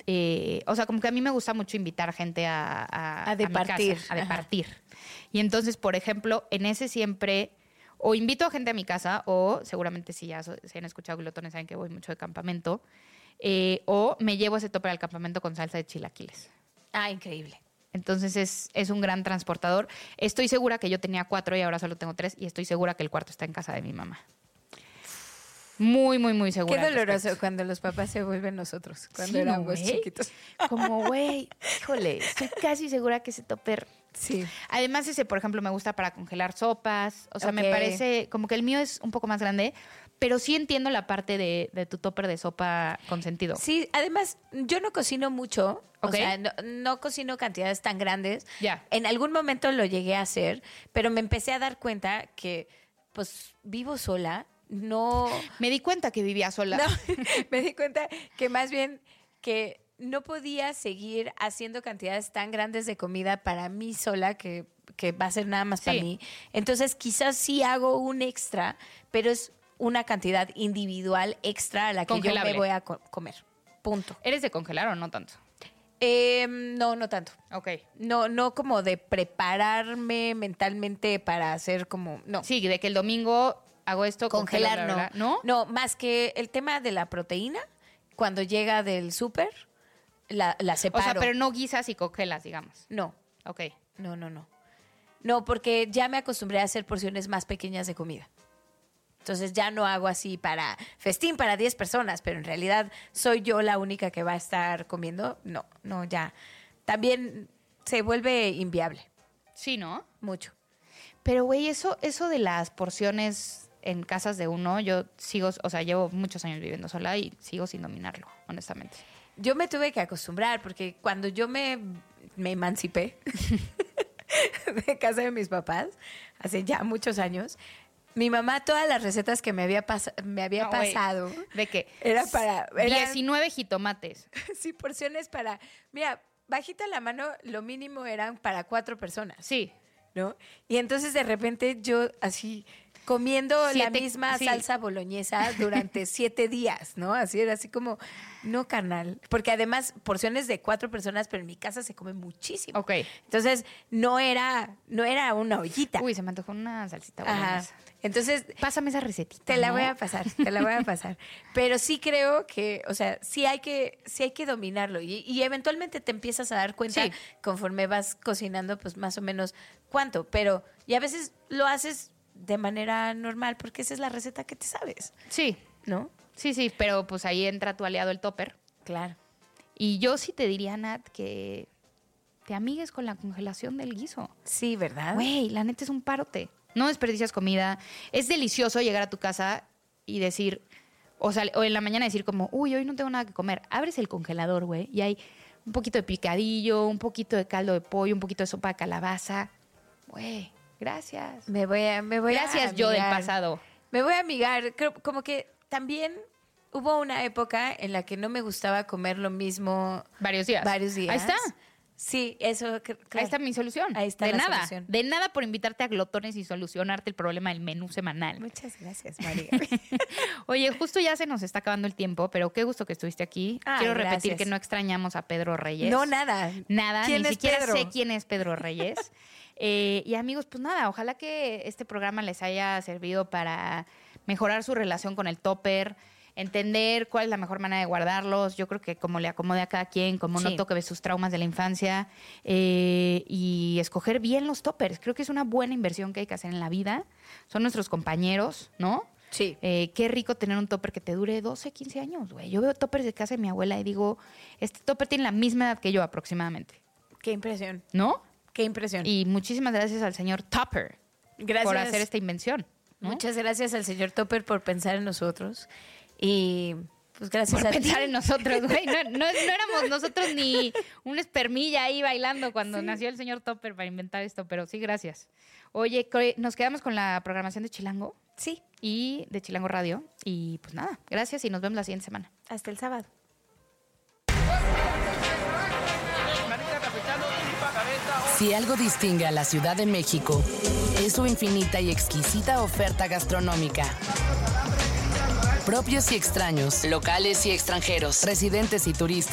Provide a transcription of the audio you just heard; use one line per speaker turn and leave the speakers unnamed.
o sea, como que a mí me gusta mucho invitar gente a
departir.
mi casa, a departir. Y entonces, por ejemplo, en ese siempre o invito a gente a mi casa o seguramente si han escuchado Glotones saben que voy mucho de campamento, o me llevo ese topper al campamento con salsa de chilaquiles.
Ah, increíble.
Entonces es un gran transportador. Estoy segura que yo tenía 4 y ahora solo tengo 3 y estoy segura que el cuarto está en casa de mi mamá. Muy, muy, muy segura.
Qué doloroso cuando los papás se vuelven nosotros, cuando éramos chiquitos.
Como, güey, híjole, estoy casi segura que ese topper...
Sí.
Además ese, por ejemplo, me gusta para congelar sopas. O sea, me parece como que el mío es un poco más grande, pero sí entiendo la parte de tu topper de sopa con sentido.
Sí, además, yo no cocino mucho.
Ok.
O sea, no cocino cantidades tan grandes.
Ya.
En algún momento lo llegué a hacer, pero me empecé a dar cuenta que, pues, vivo sola. No.
Me di cuenta que vivía sola.
No, me di cuenta que más bien que no podía seguir haciendo cantidades tan grandes de comida para mí sola que va a ser nada más para mí. Entonces, quizás sí hago un extra, pero es una cantidad individual extra a la que yo me voy a comer. Punto.
¿Eres de congelar o no tanto?
No tanto.
Ok.
No como de prepararme mentalmente para hacer como... No.
Sí, de que el domingo hago esto,
congelar, no. No, más que el tema de la proteína, cuando llega del súper, la separo.
O sea, pero no guisas y congelas, digamos.
No.
Ok.
No. No, porque ya me acostumbré a hacer porciones más pequeñas de comida. Entonces ya no hago así para festín para 10 personas, pero en realidad soy yo la única que va a estar comiendo. No, ya. También se vuelve inviable.
Sí, ¿no?
Mucho.
Pero, güey, eso de las porciones en casas de uno, yo sigo, o sea, llevo muchos años viviendo sola y sigo sin dominarlo, honestamente.
Yo me tuve que acostumbrar porque cuando yo me emancipé de casa de mis papás, hace ya muchos años, mi mamá todas las recetas que me había pasado...
¿De qué?
Era para...
19 jitomates.
Sí, porciones para... Mira, bajita la mano, lo mínimo eran para 4 personas.
Sí.
¿No? Y entonces de repente yo así... comiendo la misma salsa boloñesa durante 7 días, ¿no? Así era, así como, no, carnal. Porque además, porciones de 4 personas, pero en mi casa se come muchísimo.
Ok.
Entonces, no era una ollita.
Uy, se me antojó una salsita boloñesa.
Entonces,
pásame esa recetita.
Te la voy a pasar. Pero sí creo que, o sea, sí hay que dominarlo. Y eventualmente te empiezas a dar cuenta conforme vas cocinando, pues más o menos cuánto. Pero, y a veces lo haces de manera normal, porque esa es la receta que te sabes.
Sí.
¿No?
Sí, pero pues ahí entra tu aliado el topper.
Claro.
Y yo sí te diría, Nat, que te amigues con la congelación del guiso.
Sí, ¿verdad?
Güey, la neta es un parote. No desperdicias comida. Es delicioso llegar a tu casa y decir, o en la mañana decir como, uy, hoy no tengo nada que comer. Abres el congelador, güey, y hay un poquito de picadillo, un poquito de caldo de pollo, un poquito de sopa de calabaza. Güey. Gracias.
Me voy a
Gracias, yo del pasado.
Me voy a amigar. Creo como que también hubo una época en la que no me gustaba comer lo mismo
varios días.
Ahí
está.
Sí, eso. Claro.
Ahí está mi solución.
Ahí está la solución.
De nada por invitarte a Glotones y solucionarte el problema del menú semanal.
Muchas gracias, María.
Oye, justo ya se nos está acabando el tiempo, pero qué gusto que estuviste aquí. Quiero repetir que no extrañamos a Pedro Reyes.
No, nada.
Ni siquiera sé quién es Pedro Reyes. Y amigos, pues nada, ojalá que este programa les haya servido para mejorar su relación con el topper, entender cuál es la mejor manera de guardarlos. Yo creo que como le acomode a cada quien, como no toque sus traumas de la infancia, y escoger bien los toppers. Creo que es una buena inversión que hay que hacer en la vida. Son nuestros compañeros, ¿no?
Sí.
Qué rico tener un topper que te dure 12, 15 años, güey. Yo veo toppers de casa de mi abuela y digo, este topper tiene la misma edad que yo aproximadamente.
Qué impresión.
¿No?
Qué impresión.
Y muchísimas gracias al señor Topper por hacer esta invención, ¿no?
Muchas gracias al señor Topper por pensar en nosotros. Y pues gracias
por
a ti.
pensar en nosotros, güey. No éramos nosotros ni una espermilla ahí bailando cuando nació el señor Topper para inventar esto, pero sí, gracias. Oye, nos quedamos con la programación de Chilango.
Sí.
Y de Chilango Radio. Y pues nada, gracias y nos vemos la siguiente semana.
Hasta el sábado.
Si algo distingue a la Ciudad de México, es su infinita y exquisita oferta gastronómica. Propios y extraños, locales y extranjeros, residentes y turistas.